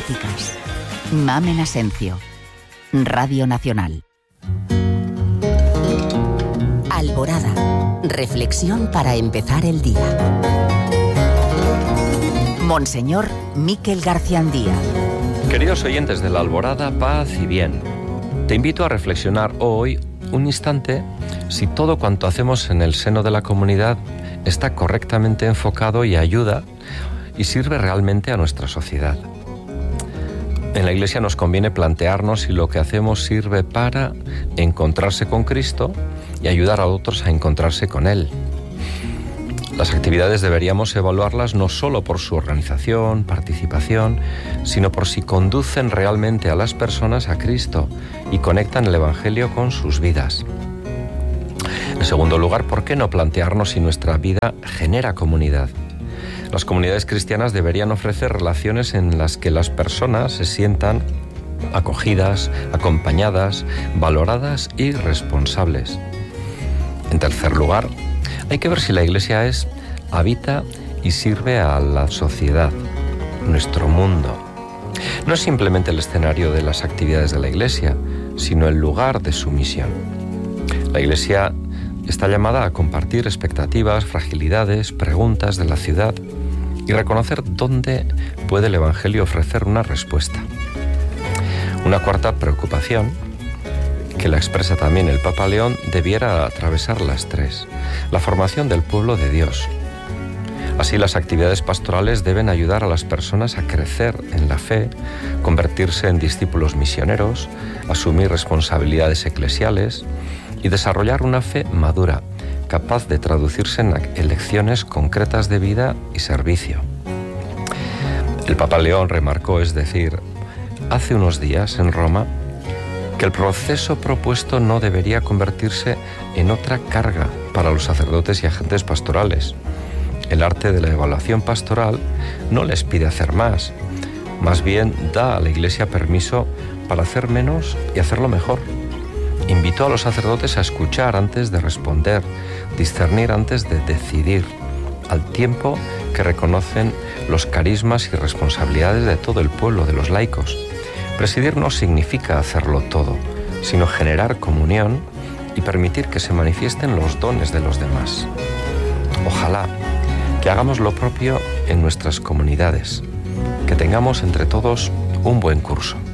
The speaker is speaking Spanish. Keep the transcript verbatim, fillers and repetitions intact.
Temáticas. Mamen Asencio. Radio Nacional. Alborada. Reflexión para empezar el día. Monseñor Miquel Garciandía. Queridos oyentes de la Alborada, paz y bien. Te invito a reflexionar hoy un instante si todo cuanto hacemos en el seno de la comunidad está correctamente enfocado y ayuda y sirve realmente a nuestra sociedad. En la Iglesia nos conviene plantearnos si lo que hacemos sirve para encontrarse con Cristo y ayudar a otros a encontrarse con Él. Las actividades deberíamos evaluarlas no solo por su organización, participación, sino por si conducen realmente a las personas a Cristo y conectan el Evangelio con sus vidas. En segundo lugar, ¿por qué no plantearnos si nuestra vida genera comunidad? Las comunidades cristianas deberían ofrecer relaciones en las que las personas se sientan acogidas, acompañadas, valoradas y responsables. En tercer lugar, hay que ver si la Iglesia es, habita y sirve a la sociedad, nuestro mundo. No es simplemente el escenario de las actividades de la Iglesia, sino el lugar de su misión. La Iglesia está llamada a compartir expectativas, fragilidades, preguntas de la ciudad y reconocer dónde puede el Evangelio ofrecer una respuesta. Una cuarta preocupación, que la expresa también el Papa León, debiera atravesar las tres: la formación del pueblo de Dios. Así, las actividades pastorales deben ayudar a las personas a crecer en la fe, convertirse en discípulos misioneros, asumir responsabilidades eclesiales y desarrollar una fe madura, capaz de traducirse en elecciones concretas de vida y servicio. El Papa León remarcó, es decir, hace unos días en Roma, que el proceso propuesto no debería convertirse en otra carga para los sacerdotes y agentes pastorales. El arte de la evaluación pastoral no les pide hacer más, más bien da a la Iglesia permiso para hacer menos y hacerlo mejor. Invitó a los sacerdotes a escuchar antes de responder, discernir antes de decidir, al tiempo que reconocen los carismas y responsabilidades de todo el pueblo, de los laicos. Presidir no significa hacerlo todo, sino generar comunión y permitir que se manifiesten los dones de los demás. Ojalá que hagamos lo propio en nuestras comunidades, que tengamos entre todos un buen curso.